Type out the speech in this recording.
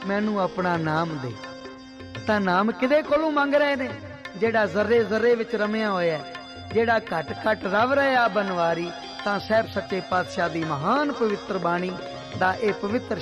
मैनू अपना नाम दे। तां नाम किदे कोलों मंग रहे ने? जेड़ा जर्रे जर्रे विच रमिया होया, जेड़ा घट घट रव रहा बनवारी। तां साहिब सच्चे पातशाह दी महान पवित्र बाणी दा ये पवित्र